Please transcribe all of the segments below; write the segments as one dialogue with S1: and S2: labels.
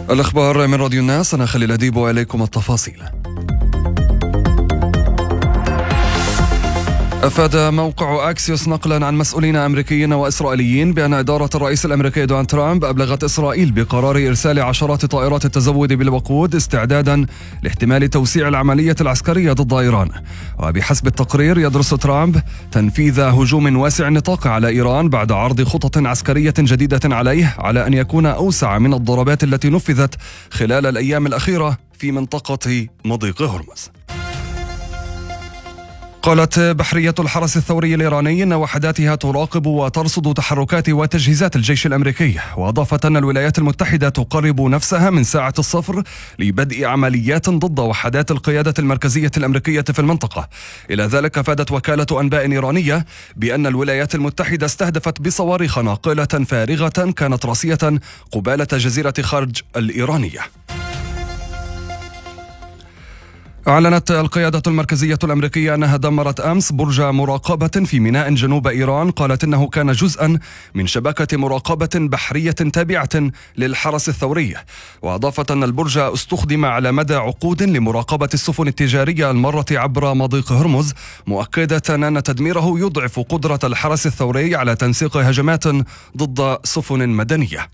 S1: الأخبار من راديو الناس، أنا خليل أديب وإليكم التفاصيل. أفاد موقع أكسيوس نقلا عن مسؤولين أمريكيين وإسرائيليين بأن إدارة الرئيس الأمريكي دونالد ترامب أبلغت إسرائيل بقرار إرسال عشرات طائرات التزود بالوقود استعدادا لاحتمال توسيع العملية العسكرية ضد إيران. وبحسب التقرير يدرس ترامب تنفيذ هجوم واسع النطاق على إيران بعد عرض خطط عسكرية جديدة عليه على أن يكون أوسع من الضربات التي نفذت خلال الأيام الأخيرة في منطقة مضيق هرمز. قالت بحرية الحرس الثوري الإيراني أن وحداتها تراقب وترصد تحركات وتجهيزات الجيش الأمريكي، وأضافت أن الولايات المتحدة تقرب نفسها من ساعة الصفر لبدء عمليات ضد وحدات القيادة المركزية الأمريكية في المنطقة. إلى ذلك أفادت وكالة أنباء إيرانية بأن الولايات المتحدة استهدفت بصواريخ ناقلة فارغة كانت راسية قبالة جزيرة خرج الإيرانية. أعلنت القيادة المركزية الأمريكية أنها دمرت أمس برج مراقبة في ميناء جنوب إيران، قالت إنه كان جزءا من شبكة مراقبة بحرية تابعة للحرس الثوري. وأضافت أن البرج استخدم على مدى عقود لمراقبة السفن التجارية المارة عبر مضيق هرمز، مؤكدة أن تدميره يضعف قدرة الحرس الثوري على تنسيق هجمات ضد سفن مدنية.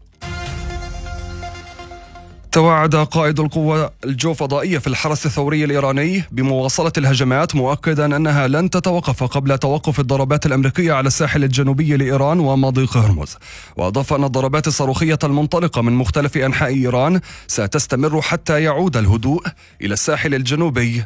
S1: توعد قائد القوى الجوفضائية في الحرس الثوري الإيراني بمواصلة الهجمات، مؤكدا أنها لن تتوقف قبل توقف الضربات الأمريكية على الساحل الجنوبي لإيران ومضيق هرمز. وأضاف أن الضربات الصاروخية المنطلقة من مختلف أنحاء إيران ستستمر حتى يعود الهدوء إلى الساحل الجنوبي